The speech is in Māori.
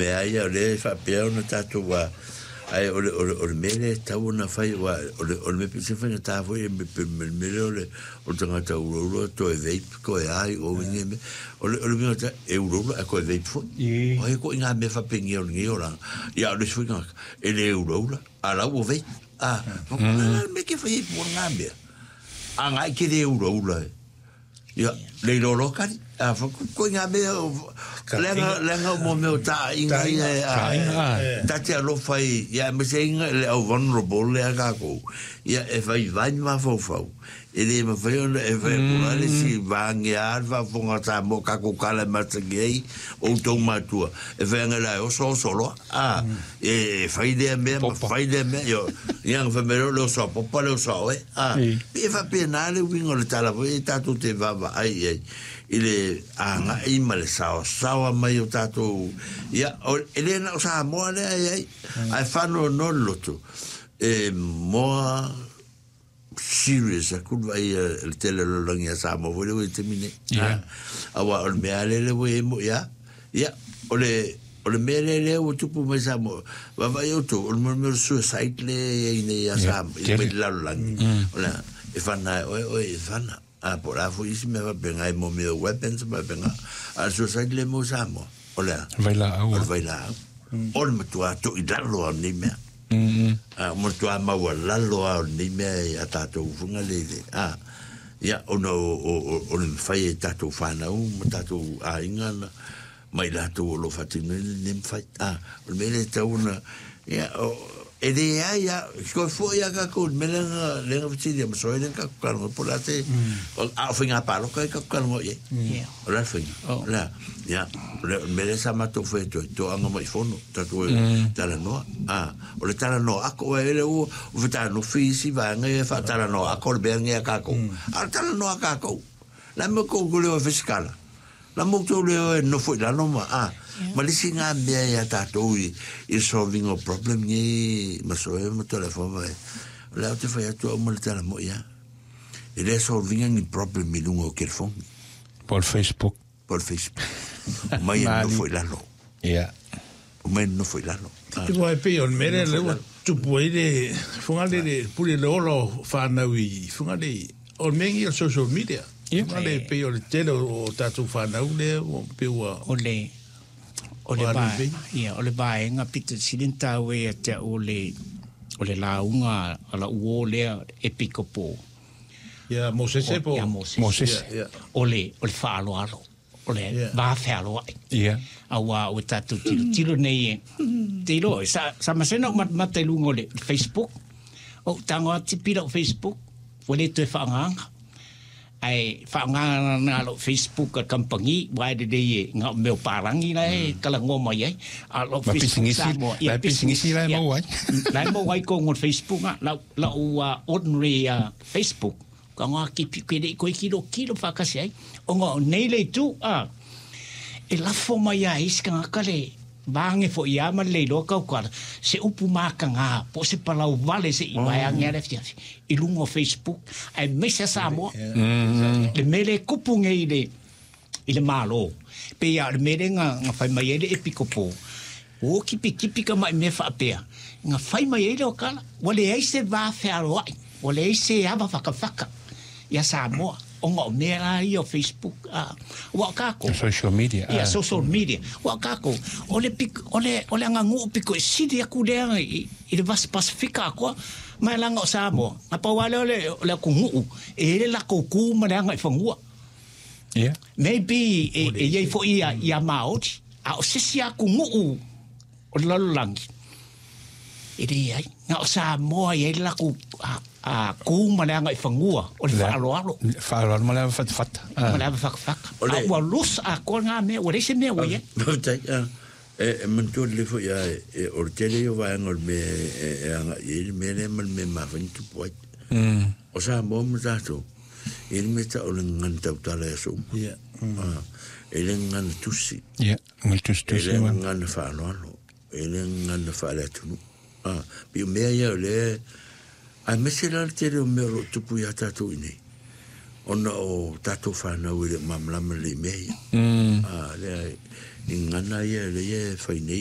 me ai ole fa pe ona tatu wa ai ole mele tau na fai wa ole me pise fa na ta foi me ole o tanga ta uro to e vei ko ai o ni ole me ta euro ko e vei fo o ko nga me fa pengi o ngi ora ya ole fu nga ele euro ala o vei me ke fai por nga me anga ke de euro ya le lo kan ko nga me lenga mo me ta inga ta te lo fai ya me singa le vulnerable le ga ko ya e fai vai ma fo ele me fai e fai pulale si vangia va fonga ta mo ka ko kala matagei o to matua e fai ngala o solo e fai de me yo yang fa me lo so popa lo so e fa penale wingo le tala e ta tu te va ai ile anga i male sawa mai o tato ya ele na sa mo le ai fanno no loto mo serious a could vai il tele lo langia sa mo volevo termine awa ol me ale le mo ya ole mele le o tupu mai sa mo va io to ol mo suicide le ne ya sa me la langi ola e fanna e fanna por la fu isi me va benga i mo me weapons va benga a suicide le mo sa mo ola vai la ol me tu a to i dallo ni me mo tu a ma wala lo ni me a tato funga le ya ono o le fai tato fana tato a ingana mai la to lo fatino nem fai o me le ta una ya ede ya ko fo ya ka ko me le fiti mo so le ka ka mo polate a finga pa lo ka ka mo ye la finga la ya me le sa ma to fe to anga mai fono ta to tala no o le tala no ako ele o vita no fisi va nge fa tala no ako be nge ka ko tala no ka ko la mo ko le fiscala la mo to le no foi la no ma le singa me ya tato i solving a problem ni ma so e mo telefono la te fai tu mo le tala mo ya e le solving a problem mi lungo che fon por Facebook ma ya no foi la no ma no foi la no te vai pe on mere le tu puoi fonga le pure lo fa na wi fonga le on mengi social media ale pe o tele o tatu fa na ule o pe o le ba nga pita silinta we te o le launga ala uo le epikopo Moses ole fa alo ole va fa alo awa o tatu tiro nei tiro sa masena mate lungo le Facebook o tango tipira Facebook ole te fa nga ai fa nga na lo Facebook ka kampangi wai de nga meu parangi lai kala ngoma ye a lo Facebook la pisingisi la mo wai ko ngon Facebook la ordinary Facebook ka nga ki ko kilo fa ka sai o nga nei le tu e la forma ya is ka kale bange fo ia ma le lo ka se upu maka nga po se pala vale se i vai ngere i lungo Facebook ai mesa samo le mele kupunge ile malo pe ya le mele nga fai mai ele epikopo o kipi ka mai me fa pe nga fai mai ele o kala wale ai se va fa ro wale ai se ava faka ya samo onga mera i o Facebook wa kako social media social media wa kako ole anga ngu piko sidi aku le i le vas pasifika ko mai langa samo apa wale ole ku ngu e la ko ku ma langa fangua maybe ye fo ia maut a sisia ku ngu o lalangi ide ai nga samo ye la ku ku malanga ifangua o le falo malanga fat malanga fak wa lus ko nga me o rese me o ye mentor le fo ya o tele yo va ngol me me ma fan tu po o sa mo mzato il meta o ngan ta la so ele ngan tusi ngal tusi ele ngan falo ele ngan fala tu bi me ya le a mesela tele o mero tupu ya tatu ini ona o tatu fana wile mamla le me le ingana ye le ye faine